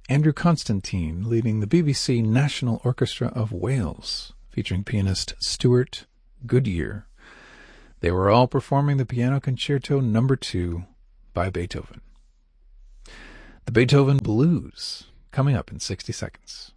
Andrew Constantine leading the BBC National Orchestra of Wales, featuring pianist Stuart Goodyear. They were all performing the Piano Concerto No. 2 by Beethoven. The Beethoven Blues, coming up in 60 seconds.